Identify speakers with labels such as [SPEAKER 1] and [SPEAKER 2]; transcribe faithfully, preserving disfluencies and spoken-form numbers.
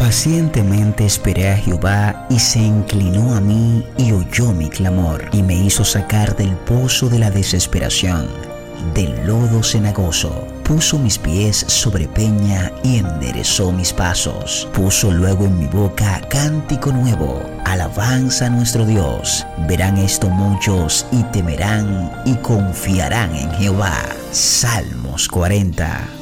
[SPEAKER 1] Pacientemente esperé a Jehová y se inclinó a mí y oyó mi clamor y me hizo sacar del pozo de la desesperación, del lodo cenagoso. Puso mis pies sobre peña y enderezó mis pasos. Puso luego en mi boca cántico nuevo, alabanza a nuestro Dios. Verán esto muchos y temerán y confiarán en Jehová. Salmos cuarenta.